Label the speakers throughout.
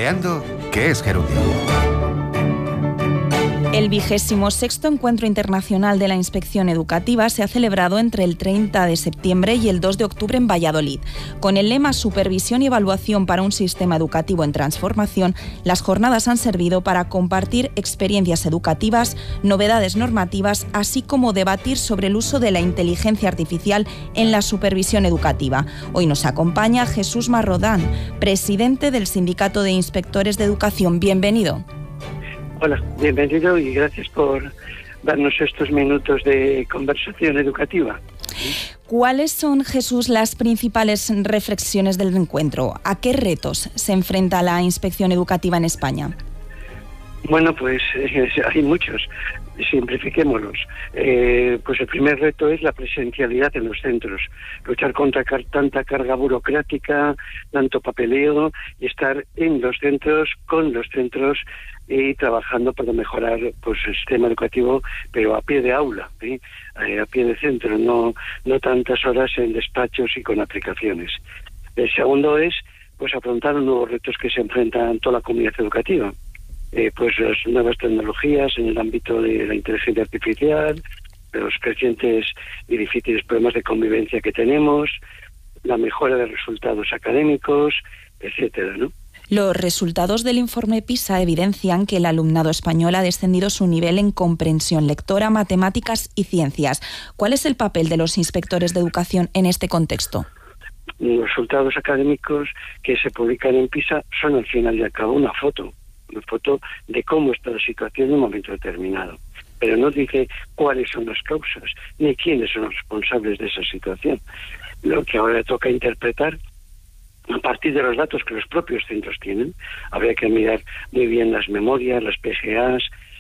Speaker 1: Creando ¿Qué es gerundio?
Speaker 2: El 26º Encuentro Internacional de la Inspección Educativa se ha celebrado entre el 30 de septiembre y el 2 de octubre en Valladolid. Con el lema Supervisión y evaluación para un sistema educativo en transformación, las jornadas han servido para compartir experiencias educativas, novedades normativas, así como debatir sobre el uso de la inteligencia artificial en la supervisión educativa. Hoy nos acompaña Jesús Marrodán, presidente del Sindicato de Inspectores de Educación. Bienvenido.
Speaker 3: Hola, bienvenido y gracias por darnos estos minutos de conversación educativa.
Speaker 2: ¿Cuáles son, Jesús, las principales reflexiones del encuentro? ¿A qué retos se enfrenta la inspección educativa en España?
Speaker 3: Bueno, pues hay muchos. Simplifiquémoslos. Pues el primer reto es la presencialidad en los centros, luchar contra tanta carga burocrática, tanto papeleo, y estar en los centros, con los centros y trabajando para mejorar pues el sistema educativo, pero a pie de aula, a pie de centro, no tantas horas en despachos y con aplicaciones. El segundo es pues afrontar los nuevos retos que se enfrentan toda la comunidad educativa. Pues las nuevas tecnologías en el ámbito de la inteligencia artificial, los crecientes y difíciles problemas de convivencia que tenemos, la mejora de resultados académicos, etcétera, ¿no?
Speaker 2: Los resultados del informe PISA evidencian que el alumnado español ha descendido su nivel en comprensión lectora, matemáticas y ciencias. ¿Cuál es el papel de los inspectores de educación en este contexto?
Speaker 3: Los resultados académicos que se publican en PISA son al final y al cabo una foto de cómo está la situación en un momento determinado. Pero no dice cuáles son las causas, ni quiénes son los responsables de esa situación. Lo que ahora toca interpretar a partir de los datos que los propios centros tienen. Habría que mirar muy bien las memorias, las PGAs,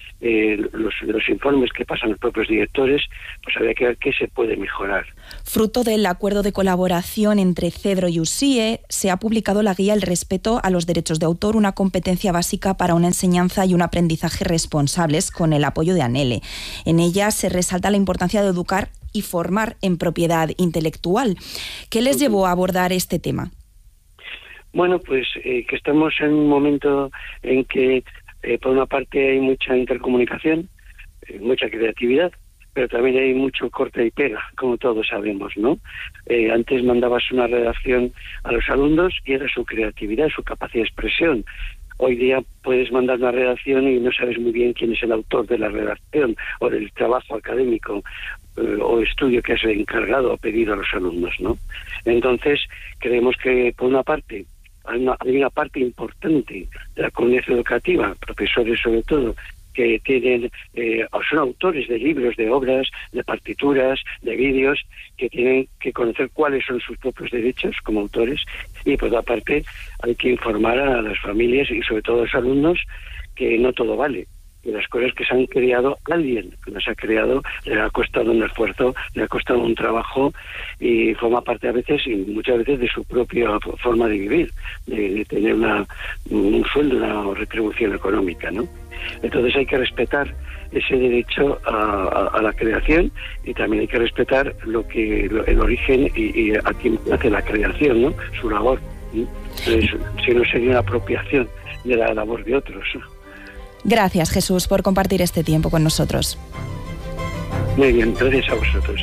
Speaker 3: los informes que pasan los propios directores, pues habría que ver qué se puede mejorar.
Speaker 2: Fruto del acuerdo de colaboración entre CEDRO y USIE, se ha publicado la guía El respeto a los derechos de autor, una competencia básica para una enseñanza y un aprendizaje responsables, con el apoyo de ANELE. En ella se resalta la importancia de educar y formar en propiedad intelectual. ¿Qué les llevó a abordar este tema?
Speaker 3: Bueno, pues que estamos en un momento en que por una parte hay mucha intercomunicación, mucha creatividad, pero también hay mucho corte y pega, como todos sabemos, ¿no? Antes mandabas una redacción a los alumnos y era su creatividad, su capacidad de expresión. Hoy día puedes mandar una redacción y no sabes muy bien quién es el autor de la redacción o del trabajo académico o estudio que has encargado o pedido a los alumnos, ¿no? Entonces, creemos que por una parte hay una parte importante de la comunidad educativa, profesores sobre todo, que tienen son autores de libros, de obras, de partituras, de vídeos, que tienen que conocer cuáles son sus propios derechos como autores, y por otra parte hay que informar a las familias y sobre todo a los alumnos que no todo vale. Y las cosas que se han creado, alguien que las ha creado, le ha costado un esfuerzo, le ha costado un trabajo y forma parte a veces y muchas veces de su propia forma de vivir, de tener un sueldo, una retribución económica, ¿no? Entonces hay que respetar ese derecho a la creación y también hay que respetar el origen y a quien hace la creación, ¿no? Su labor, ¿no? Entonces, si no sería una apropiación de la labor de otros.
Speaker 2: Gracias, Jesús, por compartir este tiempo con nosotros.
Speaker 3: Muy bien, gracias a vosotros.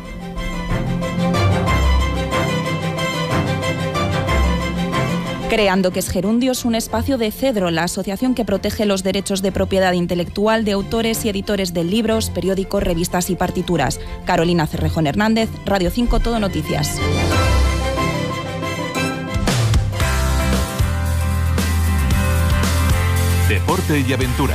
Speaker 2: Creando ¿Qué es gerundio? Es un espacio de CEDRO, la asociación que protege los derechos de propiedad intelectual de autores y editores de libros, periódicos, revistas y partituras. Carolina Cerrejón Hernández, Radio 5 Todo Noticias.
Speaker 1: Deporte y aventura.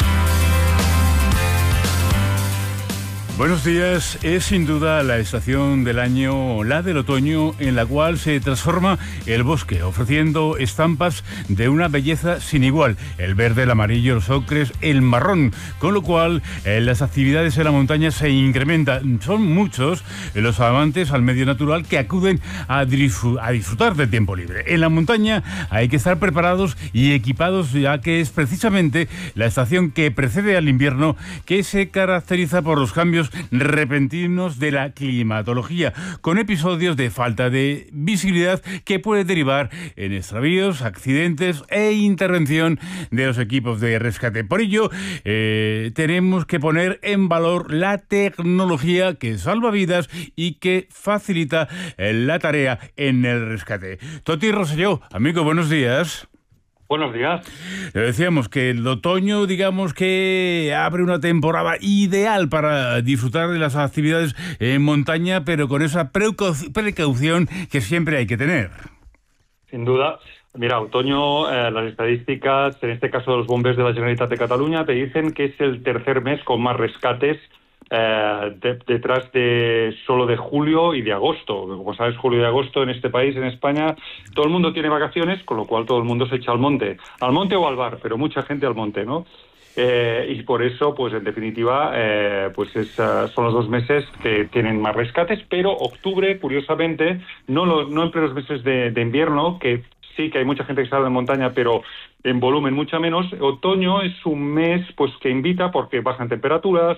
Speaker 4: Buenos días. Es sin duda la estación del año, la del otoño, en la cual se transforma el bosque, ofreciendo estampas de una belleza sin igual. El verde, el amarillo, los ocres, el marrón, con lo cual las actividades en la montaña se incrementan. Son muchos los amantes al medio natural que acuden a disfrutar del tiempo libre. En la montaña hay que estar preparados y equipados, ya que es precisamente la estación que precede al invierno, que se caracteriza por los cambios repentinos de la climatología, con episodios de falta de visibilidad que puede derivar en extravíos, accidentes e intervención de los equipos de rescate. Por ello, tenemos que poner en valor la tecnología que salva vidas y que facilita la tarea en el rescate. Toti Rosselló, amigo, buenos días.
Speaker 5: Buenos días.
Speaker 4: Le decíamos que el otoño, digamos que abre una temporada ideal para disfrutar de las actividades en montaña, pero con esa precaución que siempre hay que tener.
Speaker 5: Sin duda. Mira, otoño, las estadísticas, en este caso de los bombers de la Generalitat de Cataluña, te dicen que es el tercer mes con más rescates detrás de solo de julio y de agosto. Como sabes, julio y agosto en este país, en España, todo el mundo tiene vacaciones, con lo cual todo el mundo se echa al monte o al bar, pero mucha gente al monte, ¿no? Y por eso, pues en definitiva, son los 2 meses que tienen más rescates, pero octubre, curiosamente, no en plenos meses de invierno, que sí que hay mucha gente que sale de montaña, pero en volumen mucha menos. Otoño es un mes pues que invita porque bajan temperaturas,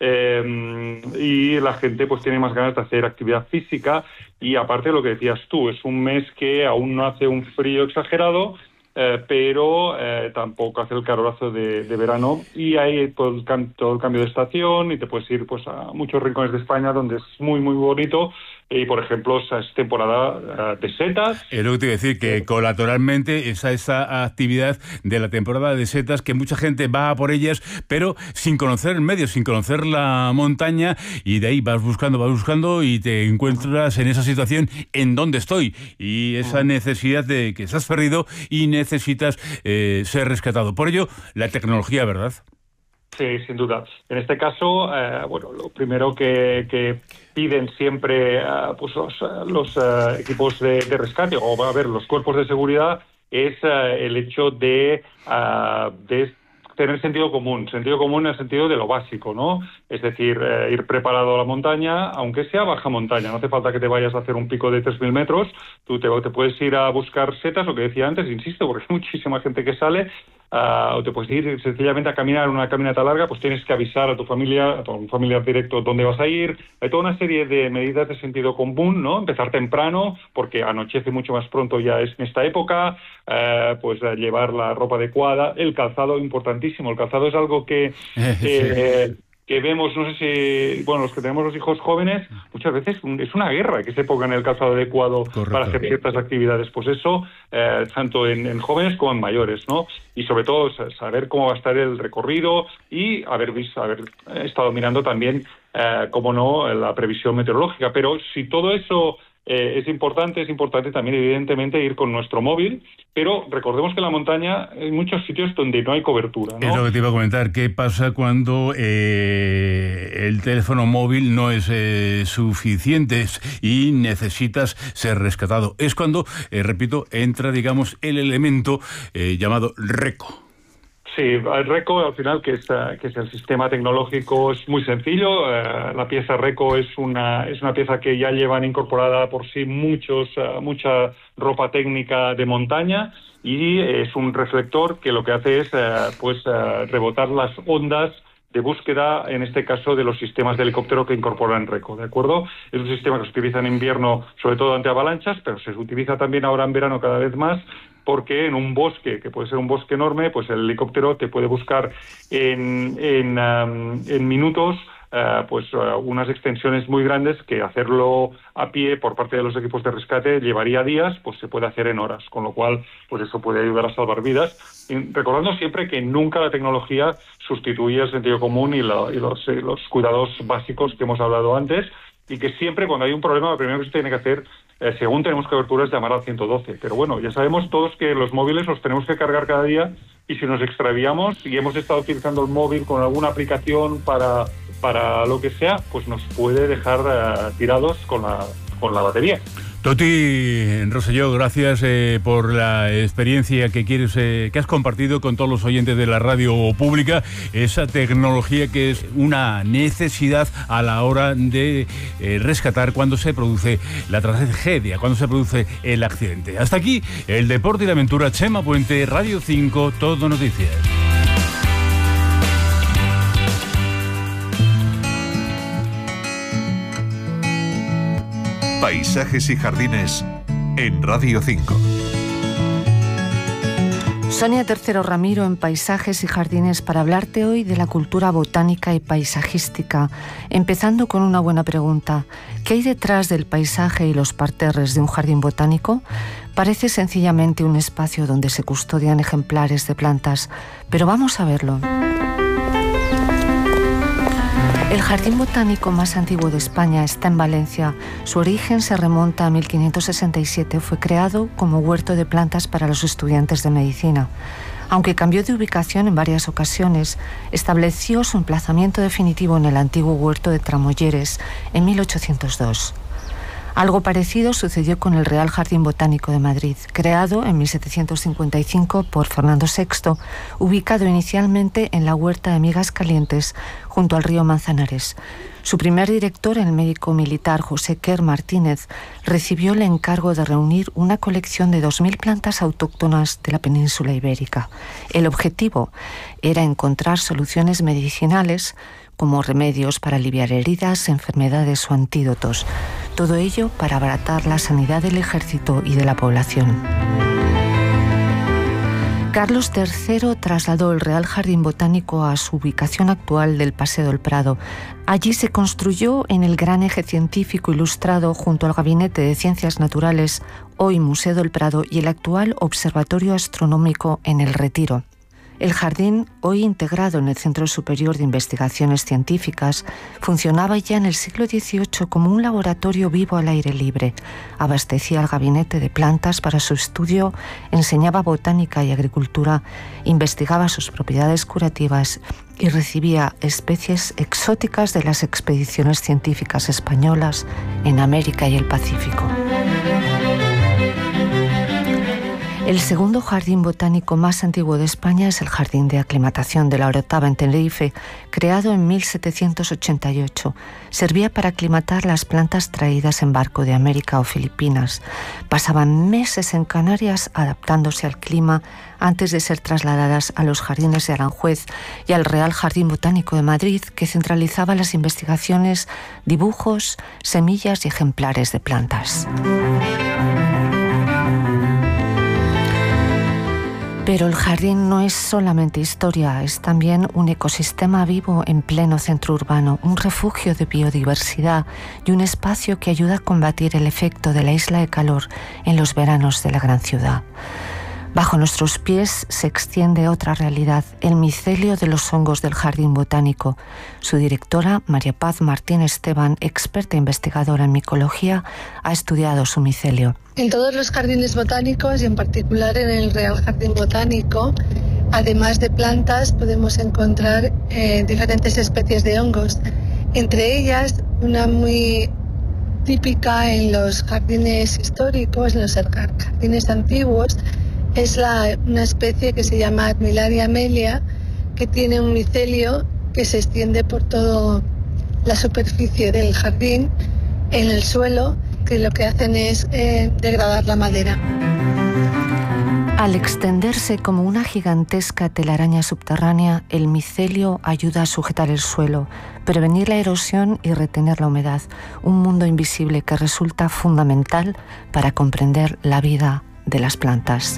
Speaker 5: y la gente pues tiene más ganas de hacer actividad física, y aparte de lo que decías tú, es un mes que aún no hace un frío exagerado, pero tampoco hace el calorazo de verano, y hay todo el cambio de estación, y te puedes ir pues a muchos rincones de España donde es muy muy bonito. Y, por ejemplo, es temporada de setas.
Speaker 4: Es lo que te iba a decir, que colateralmente esa actividad de la temporada de setas, que mucha gente va a por ellas, pero sin conocer el medio, sin conocer la montaña, y de ahí vas buscando y te encuentras en esa situación en donde estoy, y esa necesidad de que estás perdido y necesitas ser rescatado. Por ello, la tecnología, ¿verdad?
Speaker 5: Sí, sin duda. En este caso, lo primero que piden siempre los equipos de rescate, o a ver, los cuerpos de seguridad, es el hecho de tener sentido común en el sentido de lo básico, ¿no? Es decir, ir preparado a la montaña, aunque sea baja montaña. No hace falta que te vayas a hacer un pico de 3.000 metros. Tú te puedes ir a buscar setas, lo que decía antes, insisto, porque hay muchísima gente que sale, o te puedes ir sencillamente a caminar una caminata larga, pues tienes que avisar a tu familia, a tu familiar directo dónde vas a ir. Hay toda una serie de medidas de sentido común, ¿no? Empezar temprano, porque anochece mucho más pronto ya es en esta época, llevar la ropa adecuada, el calzado, importantísimo. El calzado es algo que vemos, no sé si, los que tenemos los hijos jóvenes, muchas veces es una guerra que se pongan el calzado adecuado. Correcto. Para hacer ciertas actividades. Pues eso, tanto en jóvenes como en mayores, ¿no? Y sobre todo saber cómo va a estar el recorrido, y haber estado mirando también, cómo no, la previsión meteorológica. Pero si todo eso es importante también, evidentemente, ir con nuestro móvil, pero recordemos que en la montaña hay muchos sitios donde no hay cobertura, ¿no?
Speaker 4: Es lo que te iba a comentar. ¿Qué pasa cuando el teléfono móvil no es suficiente y necesitas ser rescatado? Es cuando, repito, entra, digamos, el elemento llamado RECO.
Speaker 5: Sí, el RECO, al final, que es el sistema tecnológico, es muy sencillo. La pieza RECO es una pieza que ya llevan incorporada por sí mucha ropa técnica de montaña, y es un reflector que lo que hace es rebotar las ondas de búsqueda, en este caso de los sistemas de helicóptero que incorporan RECO, ¿de acuerdo? Es un sistema que se utiliza en invierno, sobre todo ante avalanchas, pero se utiliza también ahora en verano cada vez más, porque en un bosque, que puede ser un bosque enorme, pues el helicóptero te puede buscar en minutos unas extensiones muy grandes que hacerlo a pie por parte de los equipos de rescate llevaría días, pues se puede hacer en horas, con lo cual pues eso puede ayudar a salvar vidas, y recordando siempre que nunca la tecnología sustituye el sentido común y los cuidados básicos que hemos hablado antes, y que siempre cuando hay un problema lo primero que se tiene que hacer, según tenemos cobertura, es llamar al 112. Pero bueno, ya sabemos todos que los móviles los tenemos que cargar cada día, y si nos extraviamos y hemos estado utilizando el móvil con alguna aplicación para lo que sea, pues nos puede dejar tirados con la batería.
Speaker 4: Toti Rosselló, gracias por la experiencia que has compartido con todos los oyentes de la radio pública, esa tecnología que es una necesidad a la hora de rescatar cuando se produce la tragedia, cuando se produce el accidente. Hasta aquí el deporte y la aventura. Chema Puente, Radio 5, Todo Noticias.
Speaker 1: Paisajes y jardines en Radio 5.
Speaker 6: Sonia Tercero Ramiro en Paisajes y Jardines para hablarte hoy de la cultura botánica y paisajística, empezando con una buena pregunta. ¿Qué hay detrás del paisaje y los parterres de un jardín botánico? Parece sencillamente un espacio donde se custodian ejemplares de plantas, pero vamos a verlo. El jardín botánico más antiguo de España está en Valencia. Su origen se remonta a 1567. Fue creado como huerto de plantas para los estudiantes de medicina. Aunque cambió de ubicación en varias ocasiones, estableció su emplazamiento definitivo en el antiguo huerto de Tramolleres en 1802. Algo parecido sucedió con el Real Jardín Botánico de Madrid, creado en 1755 por Fernando VI, ubicado inicialmente en la huerta de Migas Calientes, junto al río Manzanares. Su primer director, el médico militar José Quer Martínez, recibió el encargo de reunir una colección de 2.000 plantas autóctonas de la península ibérica. El objetivo era encontrar soluciones medicinales como remedios para aliviar heridas, enfermedades o antídotos. Todo ello para abaratar la sanidad del ejército y de la población. Carlos III trasladó el Real Jardín Botánico a su ubicación actual del Paseo del Prado. Allí se construyó en el gran eje científico ilustrado junto al Gabinete de Ciencias Naturales, hoy Museo del Prado, y el actual Observatorio Astronómico en El Retiro. El jardín, hoy integrado en el Centro Superior de Investigaciones Científicas, funcionaba ya en el siglo XVIII como un laboratorio vivo al aire libre. Abastecía el gabinete de plantas para su estudio, enseñaba botánica y agricultura, investigaba sus propiedades curativas y recibía especies exóticas de las expediciones científicas españolas en América y el Pacífico. El segundo jardín botánico más antiguo de España es el Jardín de Aclimatación de la Orotava en Tenerife, creado en 1788. Servía para aclimatar las plantas traídas en barco de América o Filipinas. Pasaban meses en Canarias adaptándose al clima antes de ser trasladadas a los jardines de Aranjuez y al Real Jardín Botánico de Madrid, que centralizaba las investigaciones, dibujos, semillas y ejemplares de plantas. Pero el jardín no es solamente historia, es también un ecosistema vivo en pleno centro urbano, un refugio de biodiversidad y un espacio que ayuda a combatir el efecto de la isla de calor en los veranos de la gran ciudad. Bajo nuestros pies se extiende otra realidad, el micelio de los hongos del Jardín Botánico. Su directora, María Paz Martín Esteban, experta investigadora en micología, ha estudiado su micelio.
Speaker 7: En todos los jardines botánicos y en particular en el Real Jardín Botánico, además de plantas, podemos encontrar diferentes especies de hongos. Entre ellas, una muy típica en los jardines históricos, en los jardines antiguos, es una especie que se llama Admillaria amelia, que tiene un micelio que se extiende por toda la superficie del jardín, en el suelo, que lo que hacen es degradar la madera.
Speaker 6: Al extenderse como una gigantesca telaraña subterránea, el micelio ayuda a sujetar el suelo, prevenir la erosión y retener la humedad, un mundo invisible que resulta fundamental para comprender la vida de las plantas.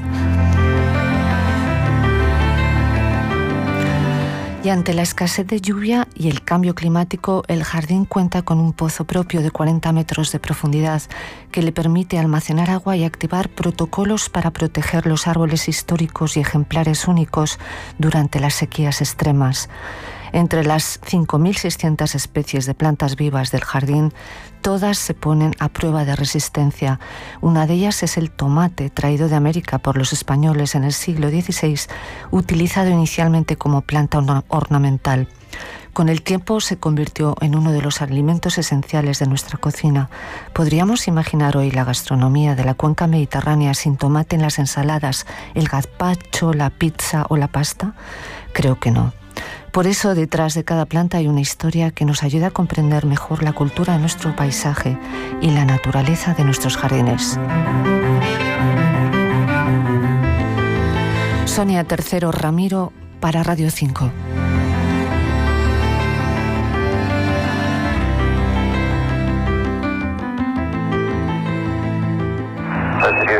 Speaker 6: Y ante la escasez de lluvia y el cambio climático, el jardín cuenta con un pozo propio de 40 metros de profundidad que le permite almacenar agua y activar protocolos para proteger los árboles históricos y ejemplares únicos durante las sequías extremas. Entre las 5.600 especies de plantas vivas del jardín, todas se ponen a prueba de resistencia. Una de ellas es el tomate, traído de América por los españoles en el siglo XVI, utilizado inicialmente como planta ornamental. Con el tiempo se convirtió en uno de los alimentos esenciales de nuestra cocina. ¿Podríamos imaginar hoy la gastronomía de la cuenca mediterránea sin tomate en las ensaladas, el gazpacho, la pizza o la pasta? Creo que no. Por eso, detrás de cada planta hay una historia que nos ayuda a comprender mejor la cultura de nuestro paisaje y la naturaleza de nuestros jardines. Sonia Tercero Ramiro para Radio 5.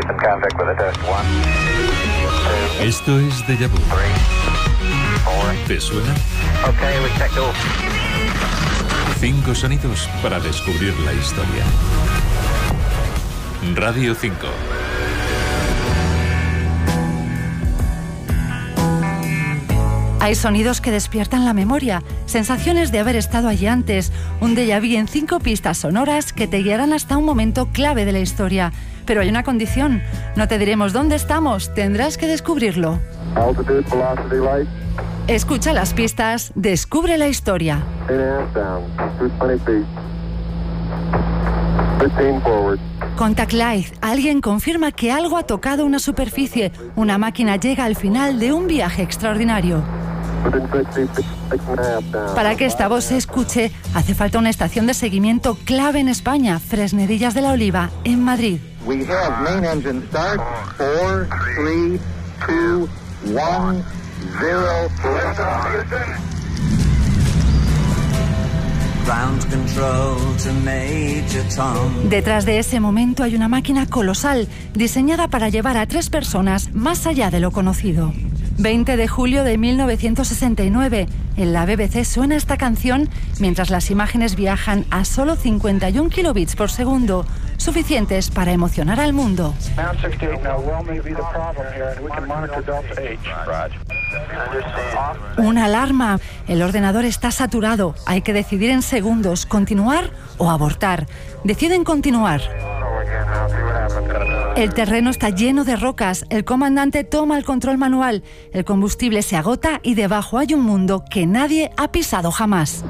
Speaker 1: Esto es Déjà Vu. ¿Te suena? 5 sonidos para descubrir la historia. Radio 5.
Speaker 6: Hay sonidos que despiertan la memoria, sensaciones de haber estado allí antes, un déjà vu en 5 pistas sonoras que te guiarán hasta un momento clave de la historia. Pero hay una condición, no te diremos dónde estamos, tendrás que descubrirlo. Escucha las pistas, descubre la historia. Contact Light, alguien confirma que algo ha tocado una superficie, una máquina llega al final de un viaje extraordinario. Para que esta voz se escuche, hace falta una estación de seguimiento clave en España, Fresnedillas de la Oliva, en Madrid.
Speaker 8: We have main engine start. 4, 3, 2, 1, 0.
Speaker 6: Detrás de ese momento hay una máquina colosal, diseñada para llevar a 3 personas más allá de lo conocido. 20 de julio de 1969, en la BBC suena esta canción mientras las imágenes viajan a solo 51 kilobits por segundo, suficientes para emocionar al mundo. Una alarma. El ordenador está saturado. Hay que decidir en segundos, continuar o abortar. Deciden continuar. El terreno está lleno de rocas. El comandante toma el control manual. El combustible se agota y debajo hay un mundo que nadie ha pisado jamás.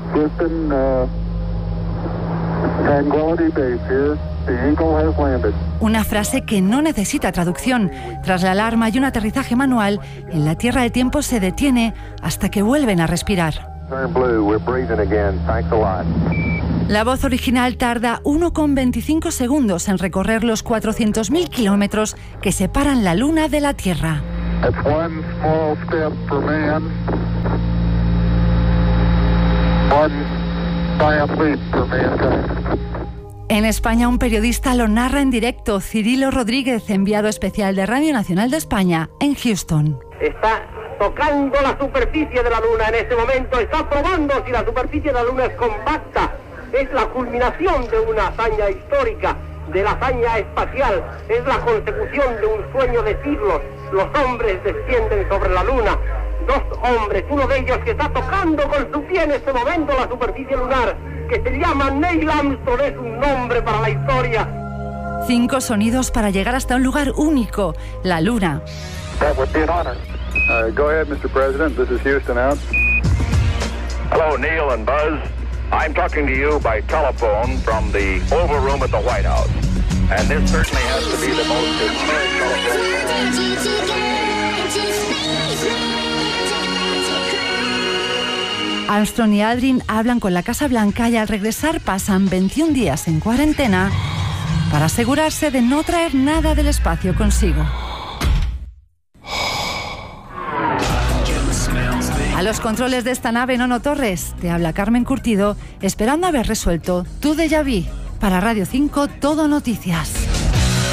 Speaker 6: Una frase que no necesita traducción. Tras la alarma y un aterrizaje manual, en la Tierra el tiempo se detiene hasta que vuelven a respirar. La voz original tarda 1,25 segundos en recorrer los 400.000 kilómetros que separan la Luna de la Tierra. En España, un periodista lo narra en directo, Cirilo Rodríguez, enviado especial de Radio Nacional de España, en Houston.
Speaker 9: Está tocando la superficie de la Luna en este momento, está probando si la superficie de la Luna es compacta. Es la culminación de una hazaña histórica, de la hazaña espacial, es la consecución de un sueño de siglos. Los hombres descienden sobre la Luna. 2 hombres, uno de ellos que está tocando con su pie en este momento la superficie lunar, que se llama Neil Armstrong, es un nombre para la historia.
Speaker 6: 5 sonidos para llegar hasta un lugar único, la Luna.
Speaker 10: Go ahead, Mr. President. This is Houston out.
Speaker 11: Hello, Neil and Buzz. I'm talking to you by telephone from the Oval Room at the White House. And this certainly has to be the most historic telephone.
Speaker 6: Armstrong y Aldrin hablan con la Casa Blanca y al regresar pasan 21 días en cuarentena para asegurarse de no traer nada del espacio consigo. A los controles de esta nave, Nono Torres, te habla Carmen Curtido, esperando haber resuelto tu déjà vu. Para Radio 5, Todo Noticias.